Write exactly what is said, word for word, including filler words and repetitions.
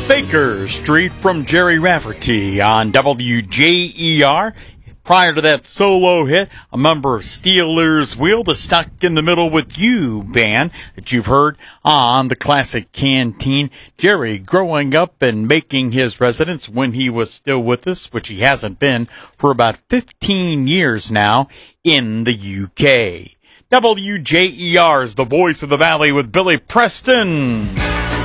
Baker Street from Jerry Rafferty on W J E R. Prior to that solo hit, a member of Steelers Wheel, the Stuck in the Middle with You band that you've heard on the Classic Canteen. Jerry growing up and making his residence when he was still with us, which he hasn't been for about fifteen years now, in the U K. W J E R is the voice of the Valley with Billy Preston.